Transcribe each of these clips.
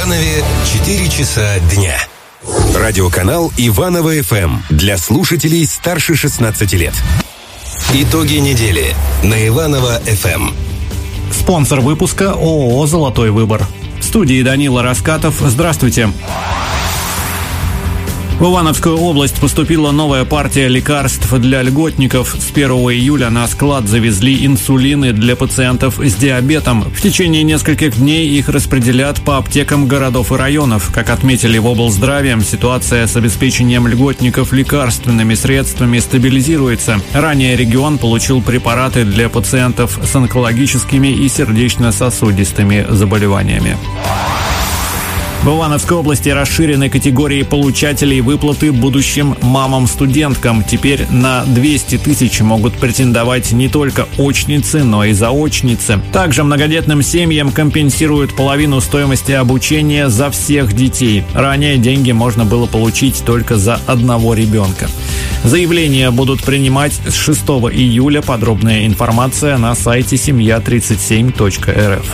Иванове 4 часа дня. Радиоканал Иваново-ФМ для слушателей старше 16 лет. Итоги недели на Иваново-ФМ. Спонсор выпуска ООО «Золотой выбор». В студии Данила Раскатов. Здравствуйте. В Ивановскую область поступила новая партия лекарств для льготников. С 1 июля на склад завезли инсулины для пациентов с диабетом. В течение нескольких дней их распределят по аптекам городов и районов. Как отметили в облздраве, ситуация с обеспечением льготников лекарственными средствами стабилизируется. Ранее регион получил препараты для пациентов с онкологическими и сердечно-сосудистыми заболеваниями. В Ивановской области расширены категории получателей выплаты будущим мамам-студенткам. Теперь на 200 тысяч могут претендовать не только очницы, но и заочницы. Также многодетным семьям компенсируют половину стоимости обучения за всех детей. Ранее деньги можно было получить только за одного ребенка. Заявления будут принимать с 6 июля. Подробная информация на сайте семья37.рф.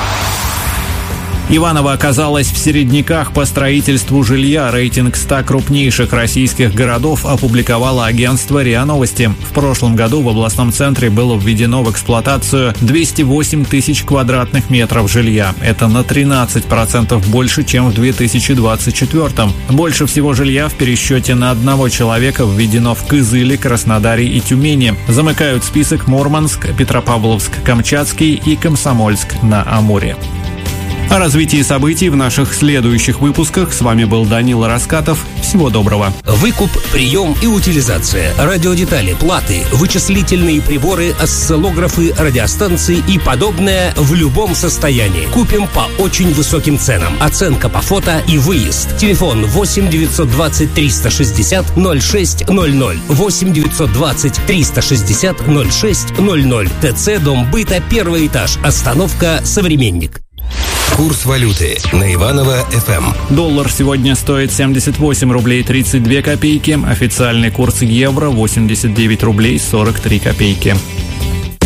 Иваново оказалось в середняках по строительству жилья. Рейтинг 100 крупнейших российских городов опубликовало агентство РИА Новости. В прошлом году в областном центре было введено в эксплуатацию 208 тысяч квадратных метров жилья. Это на 13% больше, чем в 2024. Больше всего жилья в пересчете на одного человека введено в Кызыле, Краснодаре и Тюмени. Замыкают список Мурманск, Петропавловск-Камчатский и Комсомольск-на-Амуре. О развитии событий в наших следующих выпусках. С вами был Данила Раскатов. Всего доброго. Выкуп, прием и утилизация, радиодетали, платы, вычислительные приборы, осциллографы, радиостанции и подобное в любом состоянии. Купим по очень высоким ценам. Оценка по фото и выезд. Телефон 8 920 360 0600. 8 920 360 0600. ТЦ Дом быта, 1 этаж. Остановка «Современник». Курс валюты на Иваново-ФМ. Доллар сегодня стоит 78 рублей 32 копейки. Официальный курс евро 89 рублей 43 копейки.